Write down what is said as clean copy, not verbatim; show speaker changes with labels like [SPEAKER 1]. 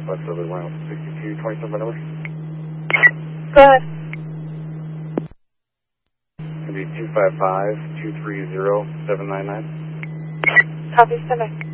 [SPEAKER 1] West Southerly line 62, 27 number.
[SPEAKER 2] Go ahead.
[SPEAKER 1] It'll be 255-230-799.
[SPEAKER 2] Copy, stand by.